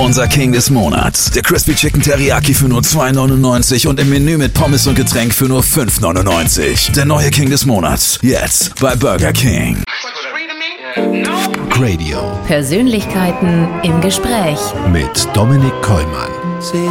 Unser King des Monats. Der Crispy Chicken Teriyaki für nur $2,99 und im Menü mit Pommes und Getränk für nur $5,99. Der neue King des Monats. Jetzt bei Burger King. Radio. Persönlichkeiten im Gespräch. Mit Dominik Kollmann.